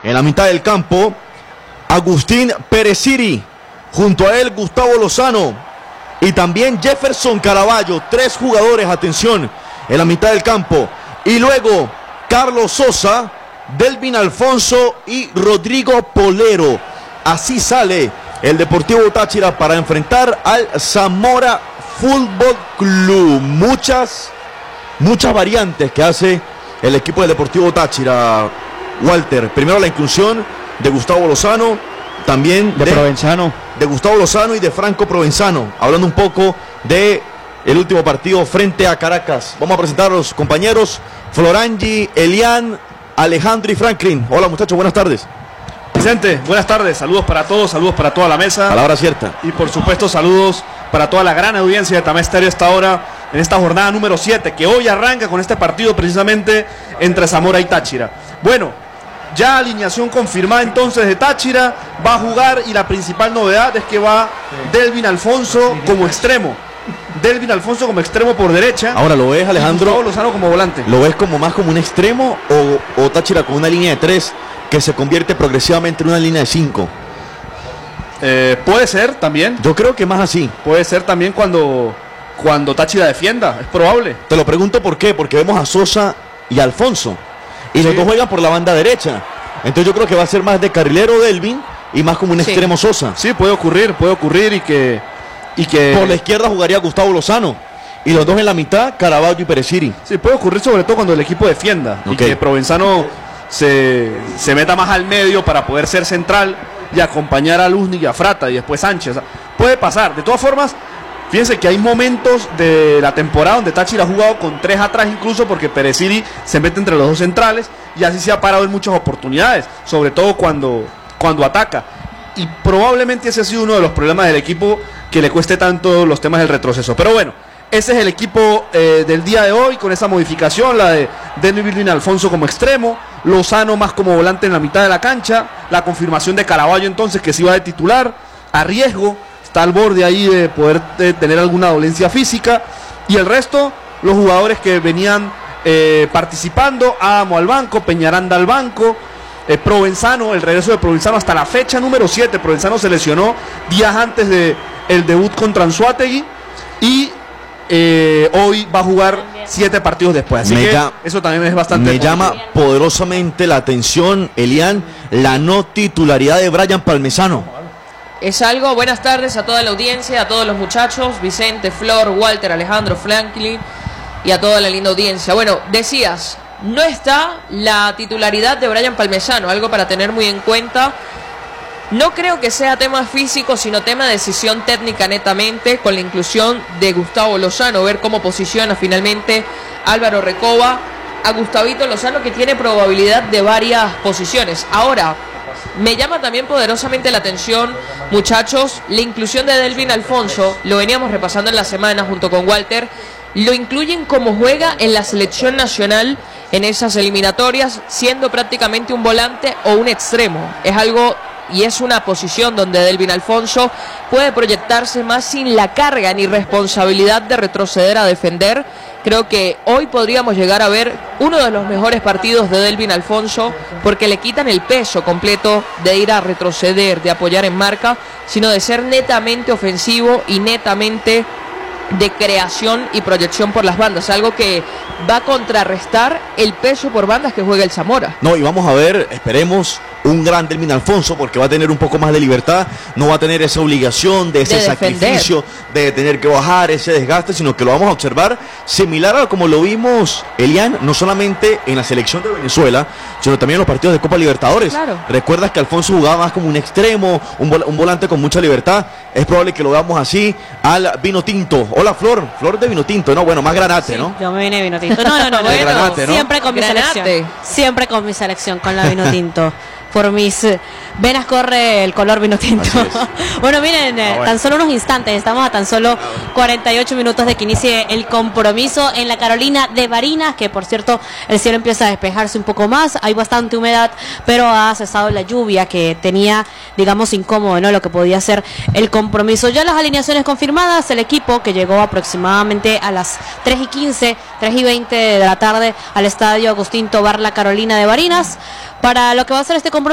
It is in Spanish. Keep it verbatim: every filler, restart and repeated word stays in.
En la mitad del campo, Agustín Pereciri. Junto a él, Gustavo Lozano. Y también Jefferson Caraballo. Tres jugadores, atención, en la mitad del campo. Y luego, Carlos Sosa, Delvin Alfonso y Rodrigo Polero. Así sale el Deportivo Táchira para enfrentar al Zamora Fútbol Club. Muchas, muchas variantes que hace el equipo del Deportivo Táchira, Walter. Primero la inclusión de Gustavo Lozano, también de, de Provenzano. De Gustavo Lozano y de Franco Provenzano. Hablando un poco de el último partido frente a Caracas. Vamos a presentar a los compañeros Florangi, Elian, Alejandro y Franklin. Hola muchachos, buenas tardes. Vicente, buenas tardes, saludos para todos, saludos para toda la mesa. Palabra cierta. Y por supuesto saludos para toda la gran audiencia de Tamé Estéreo esta hora, en esta jornada número siete, que hoy arranca con este partido precisamente entre Zamora y Táchira. Bueno, ya alineación confirmada entonces de Táchira, va a jugar y la principal novedad es que va Delvin Alfonso como extremo. Delvin Alfonso como extremo por derecha. Ahora, ¿lo ves, Alejandro? Gustavo Lozano como volante. ¿Lo ves como más como un extremo o, o Táchira con una línea de tres que se convierte progresivamente en una línea de cinco? Eh, puede ser también. Yo creo que más así. Puede ser también cuando, cuando Táchira defienda, es probable. Te lo pregunto por qué, porque vemos a Sosa y a Alfonso. Y sí, los dos juegan por la banda derecha. Entonces yo creo que va a ser más de carrilero Delvin y más como un sí. extremo Sosa. Sí, puede ocurrir, puede ocurrir y que... Y que por la izquierda jugaría Gustavo Lozano y los dos en la mitad, Caraballo y Pereciri. Sí, puede ocurrir sobre todo cuando el equipo defienda, okay, y que Provenzano se, se meta más al medio para poder ser central y acompañar a Luznik y a Frata y después Sánchez. O sea, puede pasar. De todas formas, fíjense que hay momentos de la temporada donde Táchira ha jugado con tres atrás incluso, porque Pereciri se mete entre los dos centrales y así se ha parado en muchas oportunidades, sobre todo cuando, cuando ataca. Y probablemente ese ha sido uno de los problemas del equipo, que le cueste tanto los temas del retroceso. Pero bueno, ese es el equipo eh, del día de hoy, con esa modificación, la de Delvin Alfonso como extremo, Lozano más como volante en la mitad de la cancha, la confirmación de Caraballo entonces que se iba de titular, a riesgo, está al borde ahí de poder de tener alguna dolencia física, y el resto, los jugadores que venían eh, participando, Amo al banco, Peñaranda al banco, Eh, Provenzano, el regreso de Provenzano hasta la fecha número siete. Provenzano se lesionó días antes de el debut contra Anzoátegui y eh, hoy va a jugar siete partidos después. Así me que llama, eso también es bastante. Me llama poderosamente la atención, Elian, la no titularidad de Brian Palmesano. Es algo. Buenas tardes a toda la audiencia, a todos los muchachos, Vicente, Flor, Walter, Alejandro, Franklin y a toda la linda audiencia. Bueno, decías, no está la titularidad de Brian Palmesano, algo para tener muy en cuenta. No creo que sea tema físico, sino tema de decisión técnica netamente, con la inclusión de Gustavo Lozano, ver cómo posiciona finalmente Álvaro Recoba a Gustavito Lozano, que tiene probabilidad de varias posiciones. Ahora, me llama también poderosamente la atención, muchachos, la inclusión de Delvin Alfonso. Lo veníamos repasando en la semana junto con Walter. Lo incluyen como juega en la selección nacional en esas eliminatorias, siendo prácticamente un volante o un extremo. Es algo y es una posición donde Delvin Alfonso puede proyectarse más sin la carga ni responsabilidad de retroceder a defender. Creo que hoy podríamos llegar a ver uno de los mejores partidos de Delvin Alfonso, porque le quitan el peso completo de ir a retroceder, de apoyar en marca, sino de ser netamente ofensivo y netamente de creación y proyección por las bandas, algo que va a contrarrestar el peso por bandas que juega el Zamora. No, y vamos a ver, esperemos, un gran Delvin Alfonso, porque va a tener un poco más de libertad, no va a tener esa obligación de ese de sacrificio, de tener que bajar ese desgaste, sino que lo vamos a observar similar a como lo vimos, Elian, no solamente en la selección de Venezuela, sino también en los partidos de Copa Libertadores. Claro. Recuerdas que Alfonso jugaba más como un extremo, un, vol un volante con mucha libertad. Es probable que lo veamos así al vino tinto. Hola, Flor, Flor de vino tinto, ¿no? Bueno, más granate, sí, ¿no? Yo me vine vino tinto. No, no, no, bueno, granate, ¿no? Siempre con mi Granate. selección. Siempre con mi selección, con la vino tinto. Por mis venas corre el color vino tinto. Bueno, miren, ah, bueno. tan solo unos instantes, estamos a tan solo cuarenta y ocho minutos de que inicie el compromiso en la Carolina de Barinas, que por cierto el cielo empieza a despejarse un poco más, hay bastante humedad, pero ha cesado la lluvia que tenía, digamos, incómodo, ¿no? Lo que podía ser el compromiso. Ya las alineaciones confirmadas, el equipo que llegó aproximadamente a las tres y quince, tres y veinte de la tarde al estadio Agustín Tobar, la Carolina de Barinas, para lo que va a ser este compromiso.